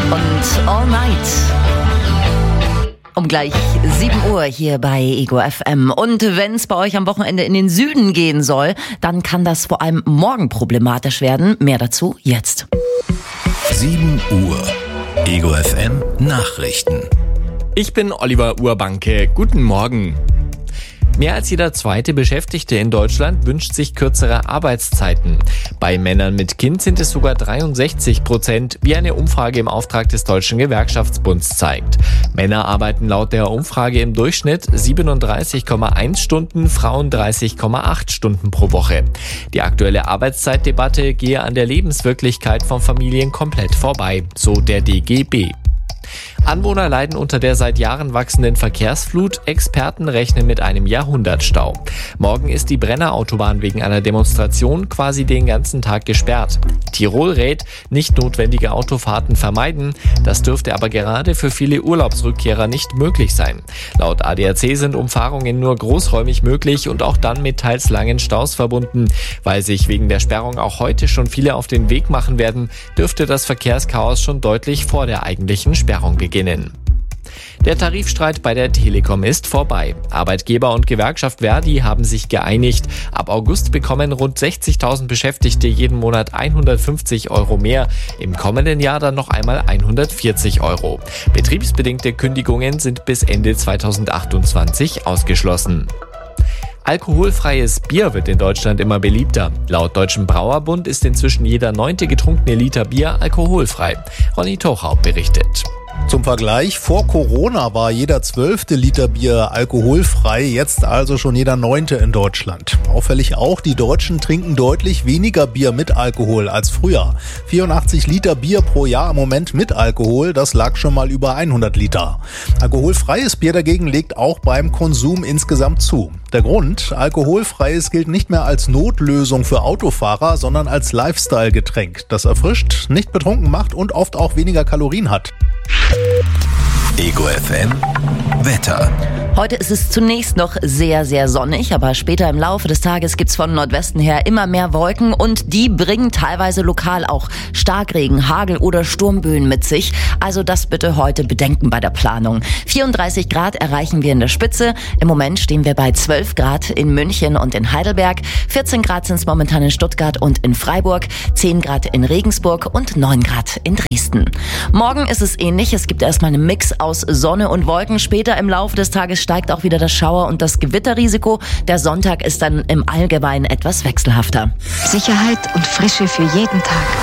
und All Night. Um gleich 7 Uhr hier bei Ego FM. Und wenn es bei euch am Wochenende in den Süden gehen soll, dann kann das vor allem morgen problematisch werden. Mehr dazu jetzt. 7 Uhr. Ego FM Nachrichten. Ich bin Oliver Urbanke. Guten Morgen. Mehr als jeder zweite Beschäftigte in Deutschland wünscht sich kürzere Arbeitszeiten. Bei Männern mit Kind sind es sogar 63%, wie eine Umfrage im Auftrag des Deutschen Gewerkschaftsbunds zeigt. Männer arbeiten laut der Umfrage im Durchschnitt 37,1 Stunden, Frauen 30,8 Stunden pro Woche. Die aktuelle Arbeitszeitdebatte gehe an der Lebenswirklichkeit von Familien komplett vorbei, so der DGB. Anwohner leiden unter der seit Jahren wachsenden Verkehrsflut. Experten rechnen mit einem Jahrhundertstau. Morgen ist die Brenner Autobahn wegen einer Demonstration quasi den ganzen Tag gesperrt. Tirol rät, nicht notwendige Autofahrten vermeiden. Das dürfte aber gerade für viele Urlaubsrückkehrer nicht möglich sein. Laut ADAC sind Umfahrungen nur großräumig möglich und auch dann mit teils langen Staus verbunden. Weil sich wegen der Sperrung auch heute schon viele auf den Weg machen werden, dürfte das Verkehrschaos schon deutlich vor der eigentlichen Sperrung beginnen. Der Tarifstreit bei der Telekom ist vorbei. Arbeitgeber und Gewerkschaft Verdi haben sich geeinigt. Ab August bekommen rund 60.000 Beschäftigte jeden Monat 150 € mehr. Im kommenden Jahr dann noch einmal 140 €. Betriebsbedingte Kündigungen sind bis Ende 2028 ausgeschlossen. Alkoholfreies Bier wird in Deutschland immer beliebter. Laut Deutschem Brauerbund ist inzwischen jeder 9. getrunkene Liter Bier alkoholfrei. Ronny Tochhaupt berichtet. Zum Vergleich, vor Corona war jeder 12. Liter Bier alkoholfrei, jetzt also schon jeder 9. in Deutschland. Auffällig auch, die Deutschen trinken deutlich weniger Bier mit Alkohol als früher. 84 Liter Bier pro Jahr im Moment mit Alkohol, das lag schon mal über 100 Liter. Alkoholfreies Bier dagegen legt auch beim Konsum insgesamt zu. Der Grund, alkoholfreies gilt nicht mehr als Notlösung für Autofahrer, sondern als Lifestyle-Getränk, das erfrischt, nicht betrunken macht und oft auch weniger Kalorien hat. Ego FM Wetter. Heute ist es zunächst noch sehr, sehr sonnig, aber später im Laufe des Tages gibt's von Nordwesten her immer mehr Wolken und die bringen teilweise lokal auch Starkregen, Hagel oder Sturmböen mit sich. Also das bitte heute bedenken bei der Planung. 34 Grad erreichen wir in der Spitze. Im Moment stehen wir bei 12 Grad in München und in Heidelberg. 14 Grad sind es momentan in Stuttgart und in Freiburg. 10 Grad in Regensburg und 9 Grad in Dresden. Morgen ist es ähnlich. Es gibt erstmal einen Mix aus Sonne und Wolken. Später im Laufe des Tages steigt auch wieder das Schauer- und das Gewitterrisiko. Der Sonntag ist dann im Allgemeinen etwas wechselhafter. Sicherheit und Frische für jeden Tag.